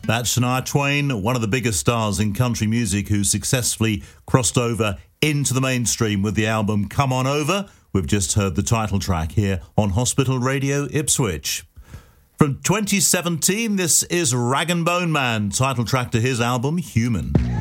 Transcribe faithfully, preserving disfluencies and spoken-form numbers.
That's Shania Twain, one of the biggest stars in country music who successfully crossed over into the mainstream with the album Come On Over. We've just heard the title track here on Hospital Radio Ipswich. From twenty seventeen, this is Rag and Bone Man, title track to his album Human.